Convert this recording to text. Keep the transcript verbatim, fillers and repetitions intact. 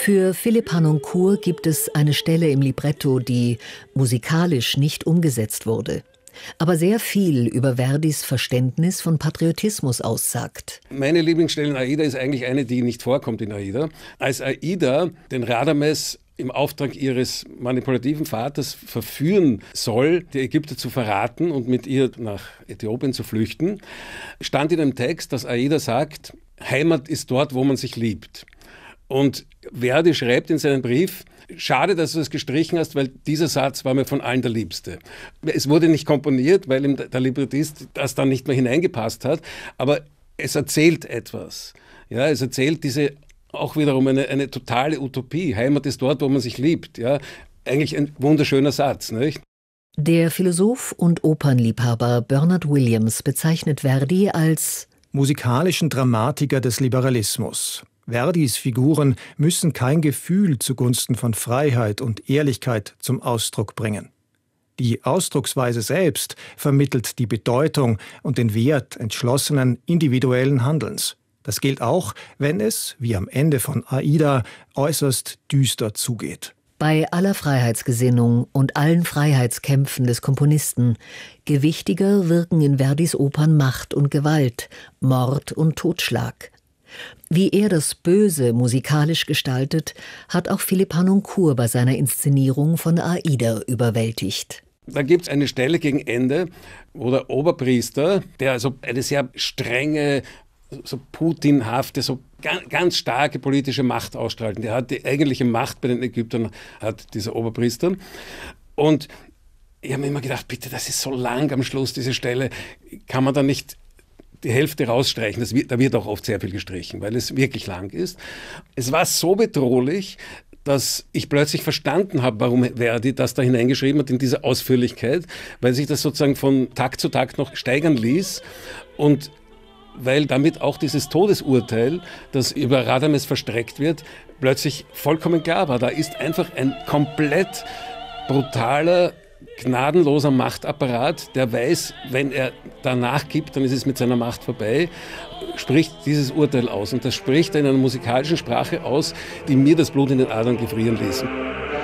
Für Philippe Harnoncourt gibt es eine Stelle im Libretto, die musikalisch nicht umgesetzt wurde, aber sehr viel über Verdis Verständnis von Patriotismus aussagt. Meine Lieblingsstelle in Aida ist eigentlich eine, die nicht vorkommt in Aida. Als Aida den Radames im Auftrag ihres manipulativen Vaters verführen soll, die Ägypter zu verraten und mit ihr nach Äthiopien zu flüchten, stand in einem Text, dass Aida sagt, Heimat ist dort, wo man sich liebt. Und Verdi schreibt in seinem Brief, schade, dass du es gestrichen hast, weil dieser Satz war mir von allen der liebste. Es wurde nicht komponiert, weil ihm der Librettist das dann nicht mehr hineingepasst hat, aber es erzählt etwas. Ja, es erzählt diese auch wiederum eine, eine totale Utopie. Heimat ist dort, wo man sich liebt. Ja, eigentlich ein wunderschöner Satz, nicht? Der Philosoph und Opernliebhaber Bernard Williams bezeichnet Verdi als musikalischen Dramatiker des Liberalismus. Verdis Figuren müssen kein Gefühl zugunsten von Freiheit und Ehrlichkeit zum Ausdruck bringen. Die Ausdrucksweise selbst vermittelt die Bedeutung und den Wert entschlossenen individuellen Handelns. Das gilt auch, wenn es, wie am Ende von Aida, äußerst düster zugeht. Bei aller Freiheitsgesinnung und allen Freiheitskämpfen des Komponisten, gewichtiger wirken in Verdis Opern Macht und Gewalt, Mord und Totschlag. Wie er das Böse musikalisch gestaltet, hat auch Philippe Harnoncourt bei seiner Inszenierung von Aida überwältigt. Da gibt es eine Stelle gegen Ende, wo der Oberpriester, der also eine sehr strenge, so putinhafte, so ganz, ganz starke politische Macht ausstrahlt. Der hat die eigentliche Macht bei den Ägyptern, hat dieser Oberpriester. Und ich habe mir immer gedacht, bitte, das ist so lang am Schluss, diese Stelle, kann man da nicht die Hälfte rausstreichen. Das wird, da wird auch oft sehr viel gestrichen, weil es wirklich lang ist. Es war so bedrohlich, dass ich plötzlich verstanden habe, warum Verdi das da hineingeschrieben hat in diese Ausführlichkeit, weil sich das sozusagen von Takt zu Takt noch steigern ließ und weil damit auch dieses Todesurteil, das über Radames verstreckt wird, plötzlich vollkommen klar war. Da ist einfach ein komplett brutaler, gnadenloser Machtapparat, der weiß, wenn er danach gibt, dann ist es mit seiner Macht vorbei, spricht dieses Urteil aus. Und das spricht er in einer musikalischen Sprache aus, die mir das Blut in den Adern gefrieren ließ.